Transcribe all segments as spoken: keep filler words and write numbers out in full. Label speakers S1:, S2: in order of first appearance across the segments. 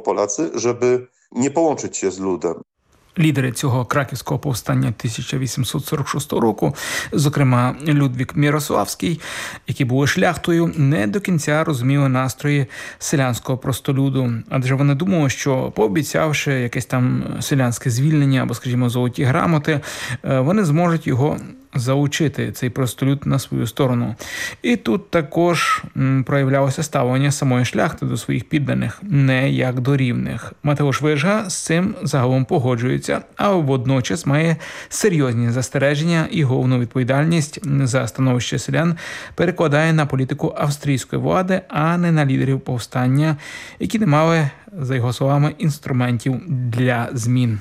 S1: Polacy, żeby nie połączyć się z ludem.
S2: Лідери цього краківського повстання тисяча вісімсот сорок шостого року, зокрема Людвік Мірославський, який був шляхтою, не до кінця розуміли настрої селянського простолюду. Адже вони думали, що пообіцявши якесь там селянське звільнення або, скажімо, золоті грамоти, вони зможуть його заучити, цей простолюд, на свою сторону. І тут також м, проявлялося ставлення самої шляхти до своїх підданих, не як до рівних. Матеуш Вижга з цим загалом погоджується, а водночас має серйозні застереження і головну відповідальність за становище селян перекладає на політику австрійської влади, а не на лідерів повстання, які не мали, за його словами, інструментів для змін.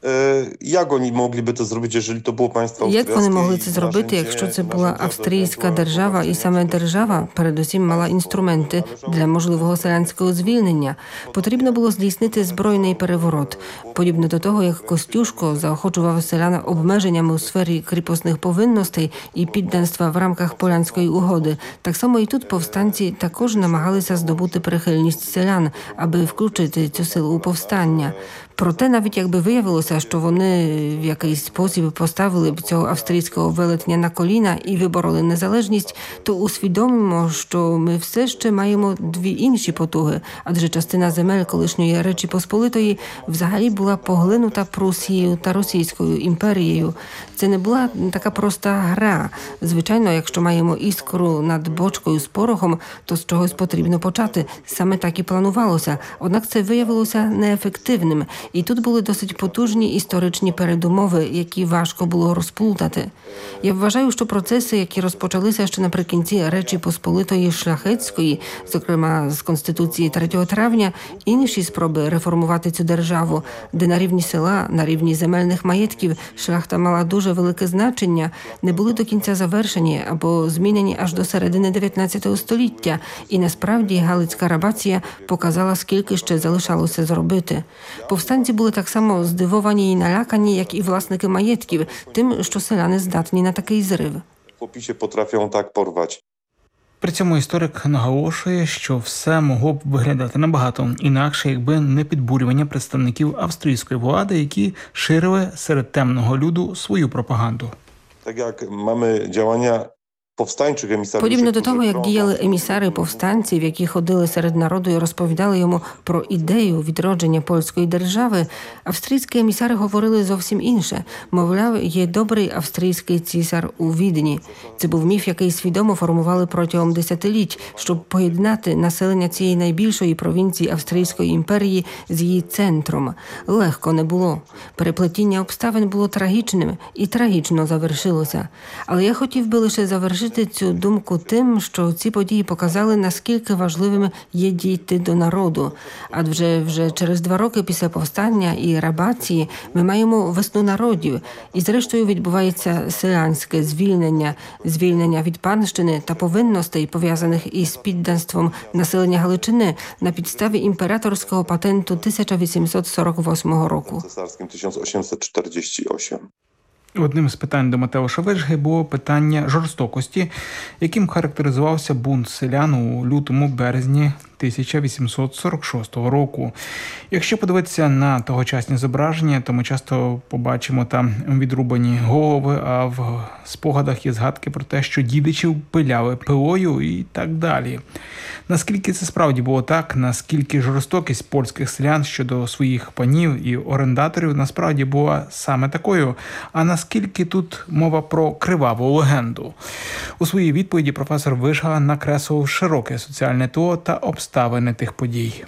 S1: Як вони могли би це зробити, якщо це було państwo австрійське?
S3: Як вони могли це зробити, якщо це була австрійська держава, і саме держава, передусім, мала інструменти для можливого селянського звільнення? Потрібно було здійснити збройний переворот. Подібно до того, як Костюшко заохочував селян обмеженнями у сфері кріпосних повинностей і підданства в рамках Полянської угоди, так само і тут повстанці також намагалися здобути прихильність селян, аби включити цю силу у повстання. Проте, навіть якби виявилося, що вони в якийсь спосіб поставили б цього австрійського велетня на коліна і вибороли незалежність, то усвідомимо, що ми все ще маємо дві інші потуги, адже частина земель колишньої Речі Посполитої взагалі була поглинута Прусією та Російською імперією. Це не була така проста гра. Звичайно, якщо маємо іскру над бочкою з порохом, то з чогось потрібно почати. Саме так і планувалося. Однак це виявилося неефективним. І тут були досить потужні історичні передумови, які важко було розплутати. Я вважаю, що процеси, які розпочалися ще наприкінці Речі Посполитої шляхетської, зокрема з Конституції третього травня, інші спроби реформувати цю державу, де на рівні села, на рівні земельних маєтків шляхта мала дуже велике значення, не були до кінця завершені або змінені аж до середини дев'ятнадцятого століття. І насправді Галицька рабація показала, скільки ще залишалося зробити. Повстанці були так само здивовані і налякані, як і власники маєтків, тим, що селяни здатні на такий зрив.
S1: Хлопці поtrafią так порвати.
S2: При цьому історик наголошує, що все могло б виглядати набагато інакше, якби не підбурювання представників австрійської влади, які ширили серед темного люду свою пропаганду.
S1: Так як маємо діяння повстанчих емісарів.
S3: Подібно до того, як діяли емісари повстанців, які ходили серед народу і розповідали йому про ідею відродження польської держави, австрійські емісари говорили зовсім інше. Мовляв, є добрий австрійський цісар у Відні. Це був міф, який свідомо формували протягом десятиліть, щоб поєднати населення цієї найбільшої провінції Австрійської імперії з її центром. Легко не було. Переплетіння обставин було трагічним і трагічно завершилося. Але я хотів би лише завершити цю думку тим, що ці події показали, наскільки важливим є дійти до народу. Адже вже через два роки після повстання і рабації ми маємо весну народів. І зрештою відбувається селянське звільнення, звільнення від панщини та повинностей, пов'язаних із підданством населення Галичини на підставі імператорського патенту тисяча вісімсот сорок восьмого року.
S1: Цесарським тисяча вісімсот чотирдесят восьмий.
S2: Одним з питань до Матеуша Вижги було питання жорстокості, яким характеризувався бунт селян у лютому-березні тисяча вісімсот сорок шостого року. Якщо подивитися на тогочасні зображення, то ми часто побачимо там відрубані голови, а в спогадах є згадки про те, що дідичів пиляли пилою і так далі. Наскільки це справді було так, наскільки жорстокість польських селян щодо своїх панів і орендаторів насправді була саме такою, а наскільки тут мова про криваву легенду? У своїй відповіді професор Вижга накреслив широке соціальне тло та обставини тих подій.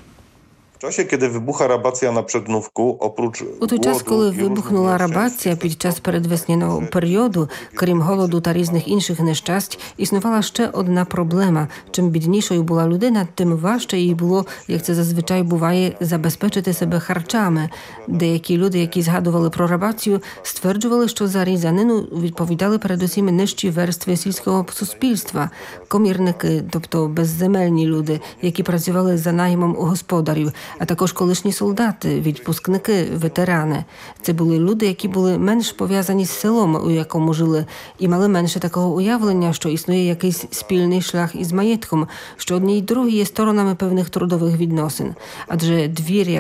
S1: В часі, коли вибуха рабація на Przedmówku, опруч
S3: У той час, коли вибухнула рабація під час передвесняного періоду, крім голоду та різних інших нещасть, існувала ще одна проблема. Чим біднішою була людина, тим важче їй було, як це зазвичай буває, забезпечити себе харчами. Деякі люди, які згадували про рабацію, стверджували, що за різанину відповідали передусім нижчі верстви сільського суспільства, комірники, тобто безземельні люди, які працювали за наймом у господарів, а також колишні солдати, відпускники, ветерани. Це були люди, які були менш пов'язані з селом, у якому жили, і мали менше такого уявлення, що існує якийсь спільний шлях із маєтком, що одні й другі є сторонами певних трудових відносин. Адже двір,